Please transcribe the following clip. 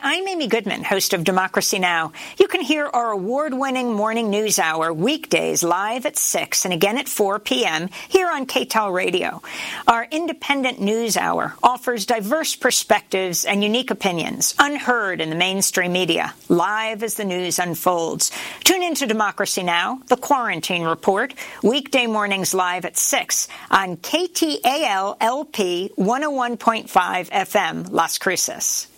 I'm Amy Goodman, host of Democracy Now! You can hear our award-winning morning news hour weekdays live at 6 and again at 4 p.m. here on KTAL Radio. Our independent news hour offers diverse perspectives and unique opinions unheard in the mainstream media, live as the news unfolds. Tune into Democracy Now!, The Quarantine Report, weekday mornings live at 6 on KTAL LP 101.5 FM, Las Cruces.